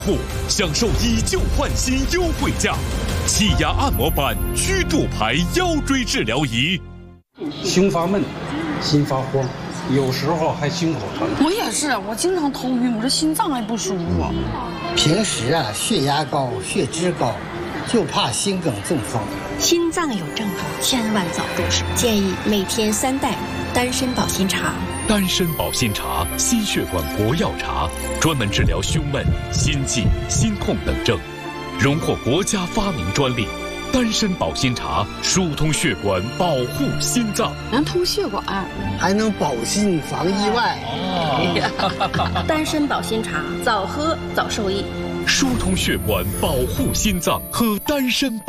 享受以旧换新优惠价，气压按摩板居度牌腰椎治疗仪。 胸发闷，心发慌，有时候还心口疼。 我也是，我经常头晕，我这心脏还不舒服。 平时血压高、血脂高，就怕心梗中风。 心脏有症状，千万早重视。建议每天3袋丹参保心茶。 丹参保心茶，心血管活药茶，专门治疗胸闷、心悸、心痛等症，荣获国家发明专利。丹参保心茶疏通血管，保护心脏， 能通血管， 还能保心防意外。 丹参保心茶，早喝早受益。 疏通血管，保护心脏，喝丹参保。